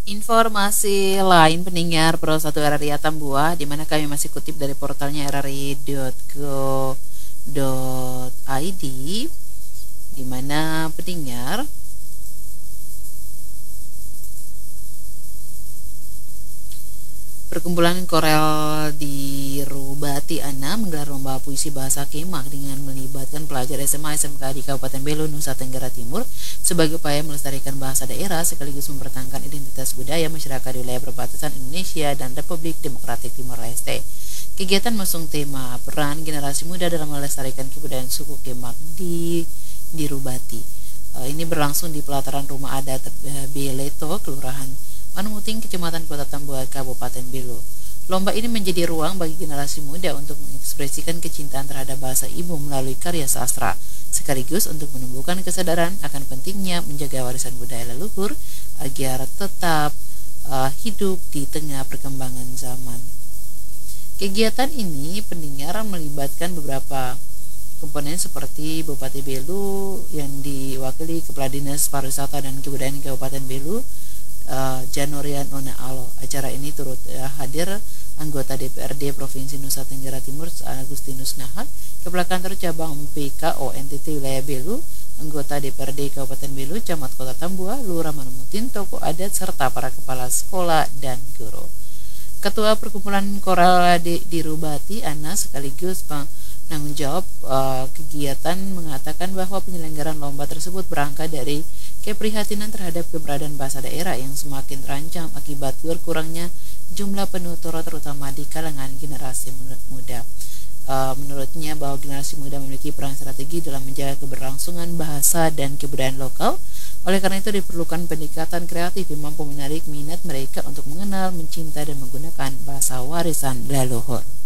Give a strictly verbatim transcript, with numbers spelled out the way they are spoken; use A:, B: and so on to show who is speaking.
A: Informasi lain pendengar Pro satu R R I Atambua, di mana kami masih kutip dari portalnya r r i dot go dot i d, di mana pendengar Perkumpulan Korel di Rubati Ana menggelar lomba puisi bahasa Kemak dengan melibatkan pelajar S M A S M K di Kabupaten Belu, Nusa Tenggara Timur sebagai upaya melestarikan bahasa daerah sekaligus mempertahankan identitas budaya masyarakat di wilayah perbatasan Indonesia dan Republik Demokratik Timor Leste. Kegiatan mengusung tema peran generasi muda dalam melestarikan kebudayaan suku Kemak di di Rubati. Uh, ini berlangsung di pelataran rumah adat Beleto, Kelurahan Manumuting, Kecamatan Kota Tambua, Kabupaten Belu. Lomba ini menjadi ruang bagi generasi muda untuk mengekspresikan kecintaan terhadap bahasa ibu melalui karya sastra, sekaligus untuk menumbuhkan kesadaran akan pentingnya menjaga warisan budaya leluhur agar tetap uh, hidup di tengah perkembangan zaman. Kegiatan ini pendengar melibatkan beberapa komponen seperti Bupati Belu yang diwakili Kepala Dinas Pariwisata dan Kebudayaan Kabupaten Belu, Uh, Janorian Nona Alo. Acara ini turut uh, hadir anggota D P R D Provinsi Nusa Tenggara Timur Agustinus Nahak, Kepala Kantor Cabang P K O N T T Wilayah Belu, anggota D P R D Kabupaten Belu, Camat Kota Tambua, Lurah Manumutin, tokoh adat serta para kepala sekolah dan guru. Ketua Perkumpulan Korel di, di Rubati Ana sekaligus penanggung jawab uh, kegiatan mengatakan bahwa penyelenggaraan lomba tersebut berangkat dari keprihatinan terhadap keberadaan bahasa daerah yang semakin terancam akibat berkurangnya jumlah penutur terutama di kalangan generasi muda. Uh, menurutnya bahwa generasi muda memiliki peran strategi dalam menjaga keberlangsungan bahasa dan kebudayaan lokal. Oleh karena itu diperlukan pendekatan kreatif yang mampu menarik minat mereka untuk mengenal, mencintai dan menggunakan bahasa warisan leluhur.